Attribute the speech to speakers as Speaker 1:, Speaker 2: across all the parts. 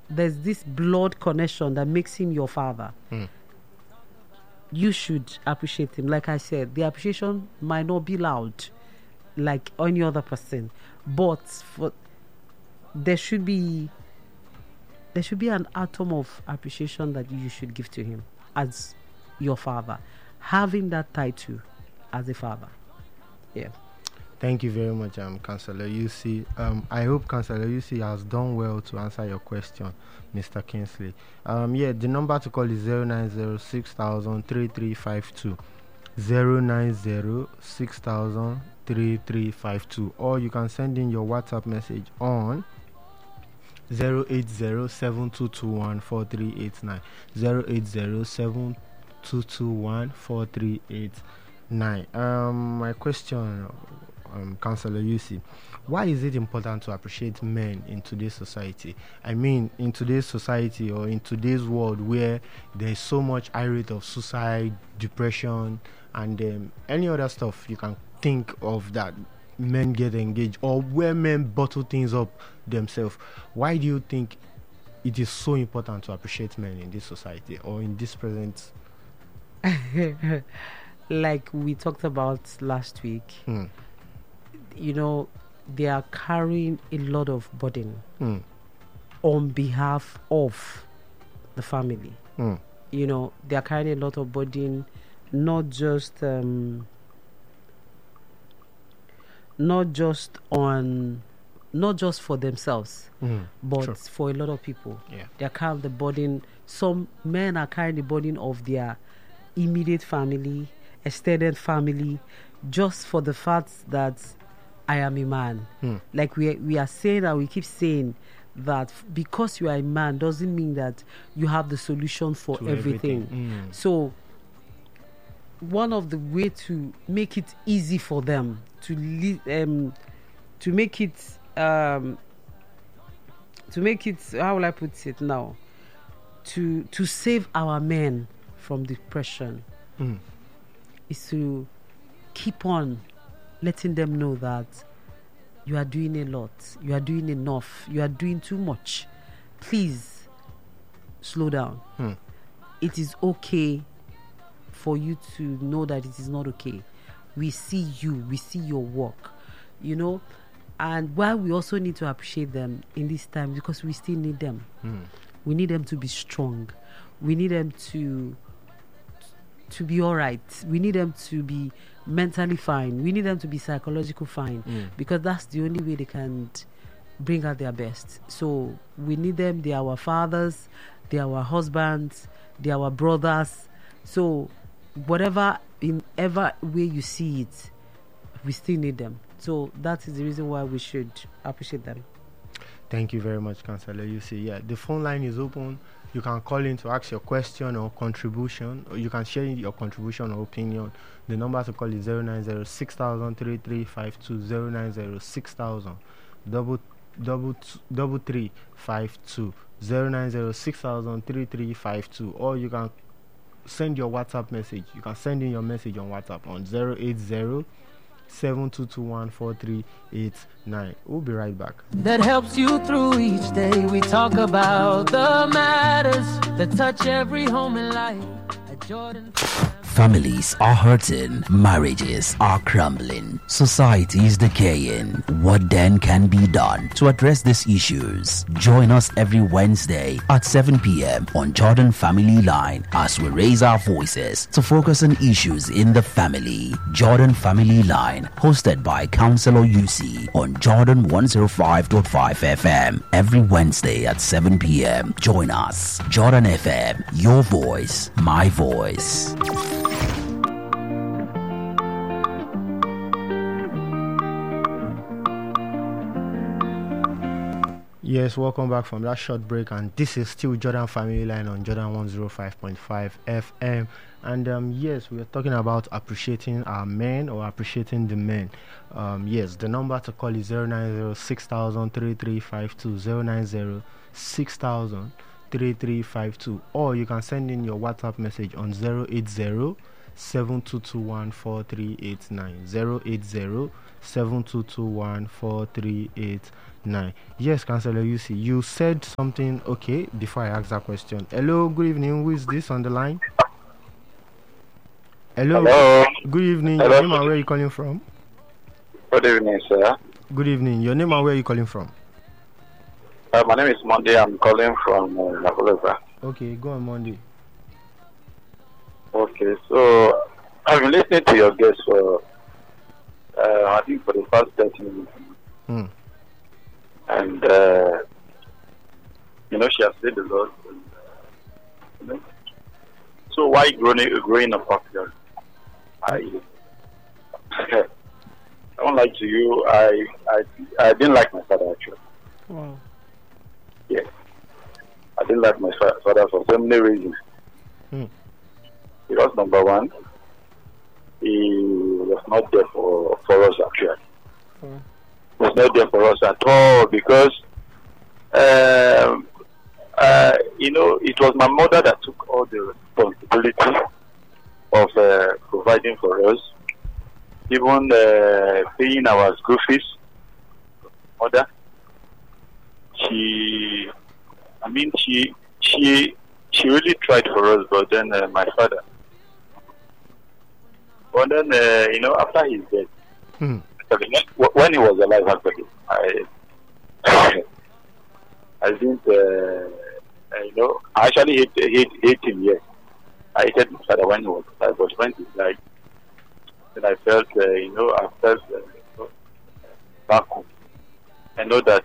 Speaker 1: there's this blood connection that makes him your father. You should appreciate him. Like I said, the appreciation might not be loud like any other person, but there should be an atom of appreciation that you should give to him as your father, having that title as a father. Yeah.
Speaker 2: Thank you very much, Councillor UC. I hope Councillor UC has done well to answer your question, Mr. Kingsley. The number to call is 09060003352, 09060003352, or you can send in your WhatsApp message on 08072214389, 08072214389. My question, Councillor UC, why is it important to appreciate men in today's society? I mean, in today's society or in today's world where there's so much high rate of suicide, depression, and any other stuff you can think of that men get engaged, or where men bottle things up themselves. Why do you think it is so important to appreciate men in this society or in this present?
Speaker 1: Like we talked about last week, you know, they are carrying a lot of burden on behalf of the family. You know, they are carrying a lot of burden, not just for themselves, but for a lot of people. They are carrying the burden. Some men are carrying the burden of their immediate family, extended family, just for the fact that I am a man. Like we are saying, and we keep saying that because you are a man doesn't mean that you have the solution for everything. So one of the way to make it easy for them to make it how will I put it now, to save our men from depression is to keep on letting them know that you are doing a lot, you are doing enough, you are doing too much. Please slow down. It is okay for you to know that it is not okay. We see you, we see your work, you know. And while we also need to appreciate them in this time, because we still need them. We need them to be strong. We need them to be all right. We need them to be mentally fine. We need them to be psychologically fine, because that's the only way they can bring out their best. So we need them. They are our fathers, they are our husbands, they are our brothers. So whatever, in ever way you see it, we still need them. So that is the reason why we should appreciate them.
Speaker 2: Thank you very much, Councillor UC. The phone line is open. You can call in to ask your question or contribution, or you can share your contribution or opinion. The number to call is 09060003352, 09060003352, 09060003352, or you can send your WhatsApp message. You can send in your message on WhatsApp on 08072214389. We'll be right back.
Speaker 3: That helps you through each day. We talk about the matters that touch every home in life. At Jordan.
Speaker 4: Families are hurting, marriages are crumbling, society is decaying. What then can be done to address these issues? Join us every Wednesday at 7 p.m. on Jordan Family Line as we raise our voices to focus on issues in the family. Jordan Family Line, hosted by Councillor UC on Jordan 105.5 FM every Wednesday at 7 p.m. Join us. Jordan FM, your voice, my voice.
Speaker 2: Yes, welcome back from that short break, and this is still Jordan Family Line on Jordan 105.5 FM. And yes, we are talking about appreciating our men or appreciating the men. Yes, the number to call is 09060003352, 09060003352, or you can send in your WhatsApp message on 08072214389, 08072214389. 9. Yes, Councillor UC, you said something. Okay, before I ask that question. Hello, good evening. Who is this on the line? Hello.
Speaker 5: Hello.
Speaker 2: Good evening.
Speaker 5: Hello.
Speaker 2: Your name and where are you calling from?
Speaker 5: Good evening, sir.
Speaker 2: Good evening. Your name and where are you calling from?
Speaker 5: My name is Monday. I'm calling from Lafolova.
Speaker 2: Okay, go on Monday.
Speaker 5: Okay, so I've been listening to your guest for, I think, for the past 30 minutes. And, she has said a lot. So why growing up popular? I won't lie to you. I didn't like my father, actually.
Speaker 1: Wow.
Speaker 5: Yes. I didn't like my father for so many reasons. Because number one, he was not there for us, actually. He was not there for us at all because, it was my mother that took all the responsibility of providing for us, even paying our school fees. Mother, she really tried for us, but then my father. But then, after his death, when he was alive, actually, I didn't, I actually hate him, yes. I hated my father when he was alive, but when he died, then I felt, back home. I know that.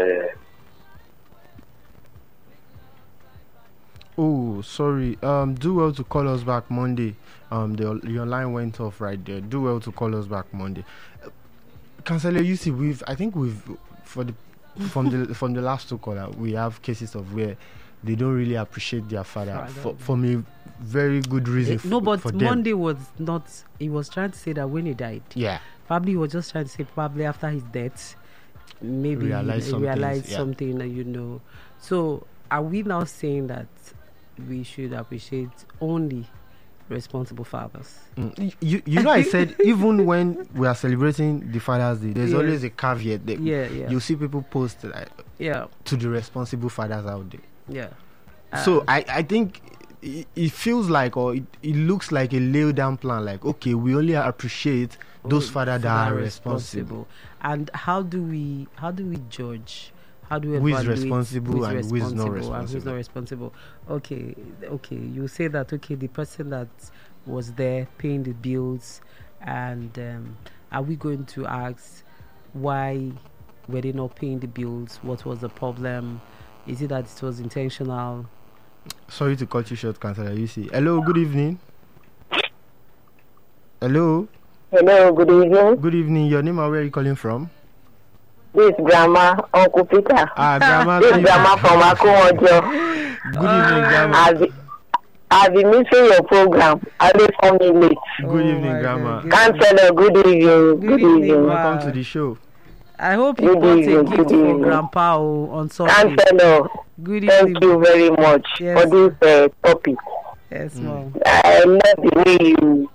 Speaker 2: Oh, sorry. Do well to call us back Monday. Your line went off right there. Do well to call us back Monday. Councillor, you see, from the last two callers, we have cases of where they don't really appreciate their father for a very good reason.
Speaker 1: But
Speaker 2: for them.
Speaker 1: Monday was not. He was trying to say that when he died.
Speaker 2: Yeah.
Speaker 1: Probably he was just trying to say probably after his death, maybe
Speaker 2: realize
Speaker 1: something. So are we now saying that we should appreciate only responsible fathers?
Speaker 2: I said even when we are celebrating the Father's Day, there's always a caveat that you see people post to the responsible fathers out there. So I think it feels like, or it looks like a laid down plan, like, okay, we only appreciate those fathers that are responsible.
Speaker 1: And how do we judge? How do we
Speaker 2: who is
Speaker 1: evaluate
Speaker 2: responsible and who is not responsible?
Speaker 1: And who's not responsible? Okay. You say that, okay, the person that was there paying the bills, and are we going to ask why were they not paying the bills? What was the problem? Is it that it was intentional?
Speaker 2: Sorry to cut you short, Councillor UC. Hello, good evening. Hello, good evening. Good evening. Your name and where are you calling from?
Speaker 6: This Grandma, Uncle Peter.
Speaker 2: Grandma.
Speaker 6: This Grandma from Akowojo.
Speaker 2: Good evening, Grandma.
Speaker 6: I've been missing your program. I always come in late.
Speaker 2: Good evening, Grandma.
Speaker 6: Councillor, good evening.
Speaker 1: Good evening.
Speaker 2: Welcome to the show.
Speaker 1: I hope you got a gift for Grandpa on Sunday.
Speaker 6: Councillor,
Speaker 1: good evening.
Speaker 6: thank you very much for this topic.
Speaker 1: Yes, ma'am.
Speaker 6: I love the way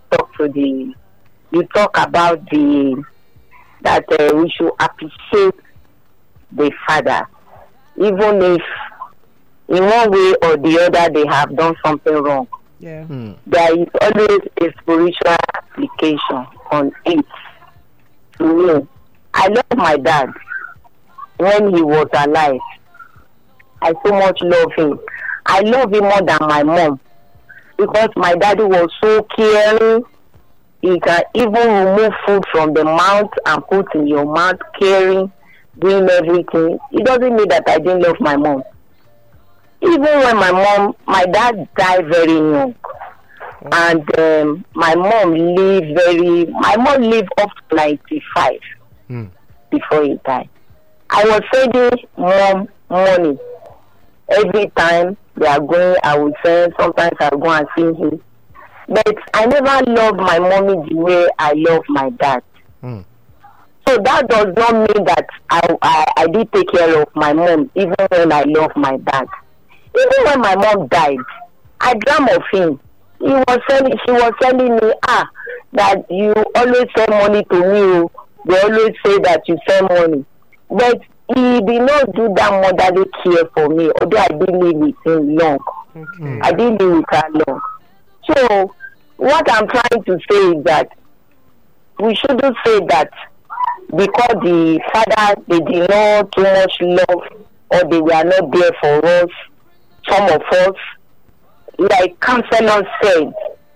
Speaker 6: you talk about that we should appreciate the father, even if in one way or the other they have done something wrong.
Speaker 1: Yeah.
Speaker 6: There is always a spiritual application on it. To me, I love my dad when he was alive. I so much love him. I love him more than my mom because my daddy was so caring. He can even remove food from the mouth and put in your mouth, caring, doing everything. It doesn't mean that I didn't love my mom. Even when my dad died very young, and my mom lived up to 95 before he died. I was sending mom money every time they are going. I would send. Sometimes I would go and see him. But I never loved my mommy the way I love my dad. So that does not mean that I did take care of my mom even when I love my dad. Even when my mom died, I dreamt of him. She was telling me, that you always send money to me. They always say that you send money. But he did not do that motherly care for me, although I didn't live with him long.
Speaker 1: Okay.
Speaker 6: I didn't live with her long. So what I'm trying to say is that we shouldn't say that because the father they did not too much love or they were not there for us, some of us, like counselor said,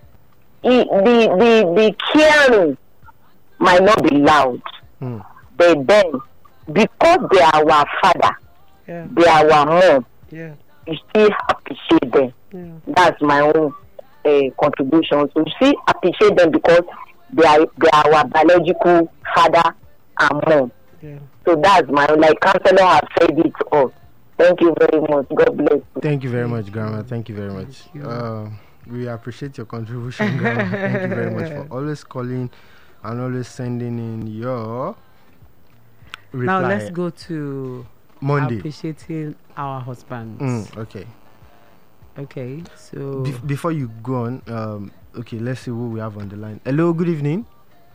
Speaker 6: the caring might not be loud. But then because they are our father,
Speaker 1: Yeah.
Speaker 6: they are our mom,
Speaker 1: Yeah.
Speaker 6: you still appreciate them.
Speaker 1: Yeah.
Speaker 6: That's my own contribution. So you still appreciate them because they are our biological father and mom.
Speaker 1: Yeah.
Speaker 6: So that's my own, like counselor has said it all. Thank you very much. God bless you.
Speaker 2: Thank you very much, Grandma. Thank you very much. We appreciate your contribution, Grandma. Thank you very much for always calling and always sending in your reply.
Speaker 1: Now let's go to
Speaker 2: Monday.
Speaker 1: appreciating our husbands.
Speaker 2: Okay.
Speaker 1: Okay, so
Speaker 2: Before you go on, okay, let's see who we have on the line. Hello, good evening.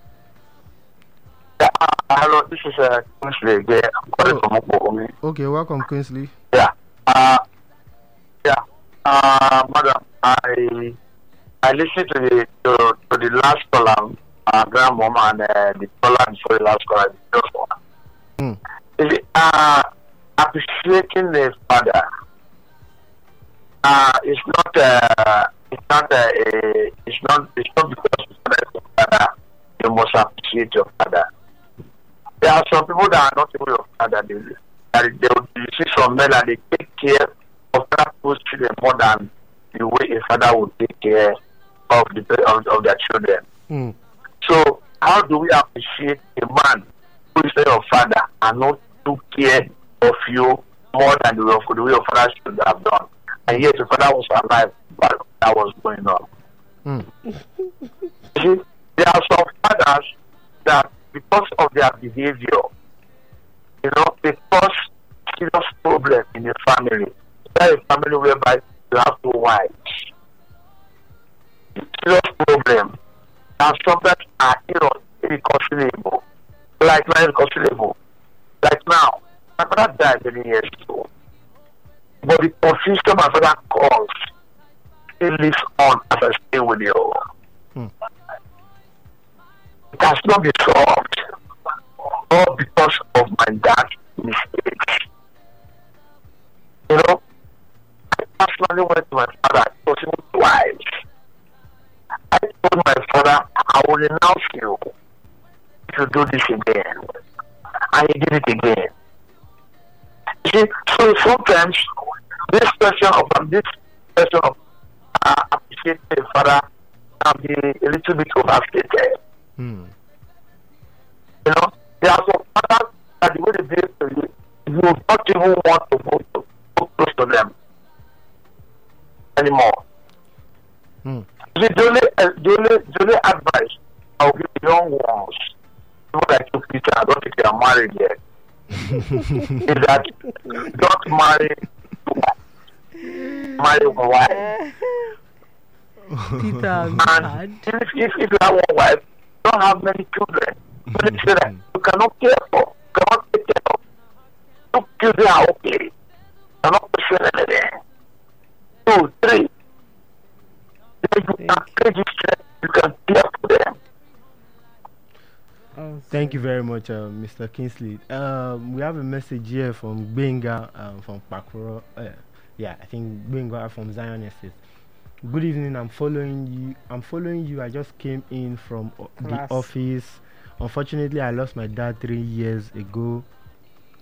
Speaker 5: Hello, this is Kingsley again. I'm calling from Okokomi.
Speaker 2: Okay, welcome, Queensley.
Speaker 5: Yeah. Madam, I listened to the last column, grandmama, and the column before the last column, the first one. Is it, appreciating the father. It's not because the father is your father, you must appreciate your father. There are some people that are not even your father. They will see some men and they take care of other people's children more than the way a father would take care of their children. So how do we appreciate a man who is your father and not took care of you more than the way your father should have done? And yet the father was alive, but that was going on. See, there are some fathers that because of their behavior, they cause serious problem in the family. There is a family whereby you have two wives. Serious problem. And sometimes are irreconcilable. Like not irreconcilable. Like now, my father died many years ago. But the confusion my father caused still lives on as I stay with you. It has not been solved. All because of my dad's mistakes. I personally went to my father, it was even twice. I told my father, I will renounce you if you do this again. And he did it again. You see, so sometimes this question of appreciating the father can be a little bit overstated. There are some fathers that the way they behave to you, you don't even want to go close to them anymore. The only advice I will give the young ones, people like you, Peter, I don't think they are married yet, is that don't marry one wife.
Speaker 1: Peter,
Speaker 5: and if you have one wife, don't have many children. But it's that you cannot care for, you cannot take care of. Two children are okay. You cannot pursue anything. 2, 3. Then you can register, you can care for them.
Speaker 2: Thank you very much, Mr. Kingsley. We have a message here from Benga from Pakuro. I think Benga from Zion Estate. Good evening. I'm following you. I just came in from the office. Unfortunately, I lost my dad 3 years ago